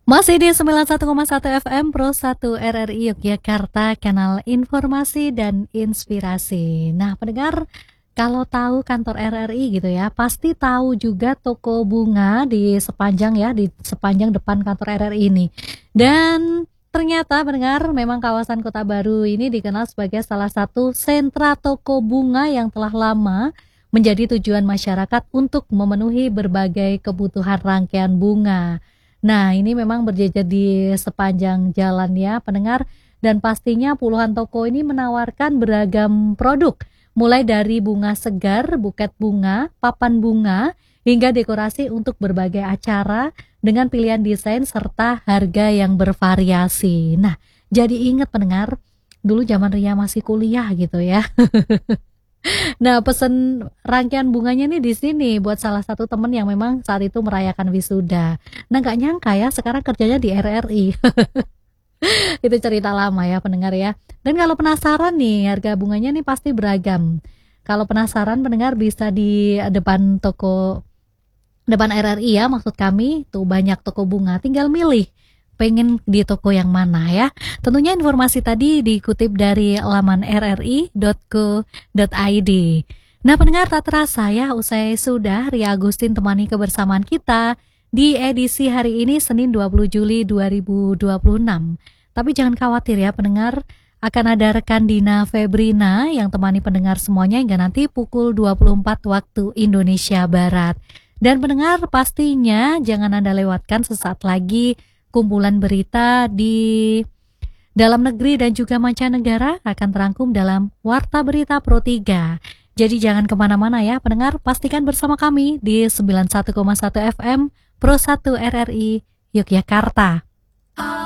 Masih di 91,1 FM Pro 1 RRI Yogyakarta, kanal informasi dan inspirasi. Nah, pendengar, kalau tahu kantor RRI gitu ya, pasti tahu juga toko bunga di sepanjang depan kantor RRI ini. Dan ternyata pendengar, memang kawasan Kota Baru ini dikenal sebagai salah satu sentra toko bunga yang telah lama menjadi tujuan masyarakat untuk memenuhi berbagai kebutuhan rangkaian bunga. Nah, ini memang berjejer di sepanjang jalan ya, pendengar, dan pastinya puluhan toko ini menawarkan beragam produk, mulai dari bunga segar, buket bunga, papan bunga, hingga dekorasi untuk berbagai acara dengan pilihan desain serta harga yang bervariasi. Nah, jadi ingat pendengar, dulu zaman Ria masih kuliah gitu ya. Nah, pesen rangkaian bunganya nih di sini buat salah satu temen yang memang saat itu merayakan wisuda. Nah, nggak nyangka ya sekarang kerjanya di RRI. Itu cerita lama ya pendengar ya. Dan kalau penasaran nih harga bunganya nih pasti beragam. Kalau penasaran pendengar bisa di depan RRI ya, maksud kami tuh banyak toko bunga, tinggal milih pengen di toko yang mana ya. Tentunya informasi tadi dikutip dari laman rri.co.id. Nah, pendengar, tak terasa ya usai sudah Ria Agustin temani kebersamaan kita di edisi hari ini Senin 20 Juli 2026. Tapi jangan khawatir ya pendengar, akan ada rekan Dina Febrina yang temani pendengar semuanya hingga nanti pukul 24 waktu Indonesia Barat. Dan pendengar, pastinya jangan Anda lewatkan sesaat lagi kumpulan berita di dalam negeri dan juga mancanegara akan terangkum dalam Warta Berita Pro 3. Jadi jangan kemana-mana ya pendengar, pastikan bersama kami di 91,1 FM Pro 1 RRI Yogyakarta.